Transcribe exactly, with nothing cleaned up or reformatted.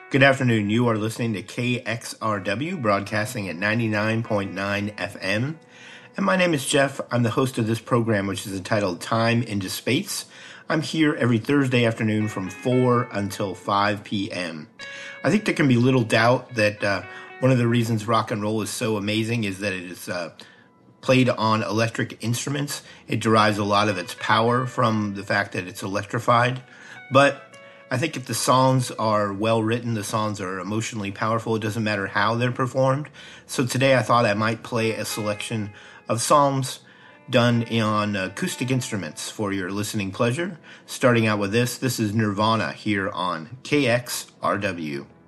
Good afternoon. You are listening to K X R W, broadcasting at ninety-nine point nine F M. And my name is Jeff. I'm the host of this program, which is entitled Time into Space. I'm here every Thursday afternoon from four until five p.m. I think there can be little doubt that uh, one of the reasons rock and roll is so amazing is that it is uh, played on electric instruments. It derives a lot of its power from the fact that it's electrified. But I think if the songs are well written, the songs are emotionally powerful, it doesn't matter how they're performed. So today I thought I might play a selection of songs done on acoustic instruments for your listening pleasure. Starting out with this, this is Nirvana here on K X R W.